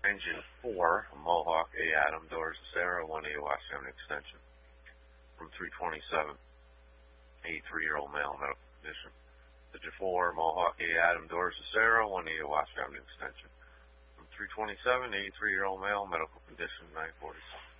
Engine 4, Mohawk A. Adam, doors to Sarah, 1A Wash Avenue extension. From 327, 83-year-old male, medical condition. Engine 4, Mohawk A. Adam, doors to Sarah, 1A Wash Avenue extension. From 327, 83-year-old male, medical condition, 946.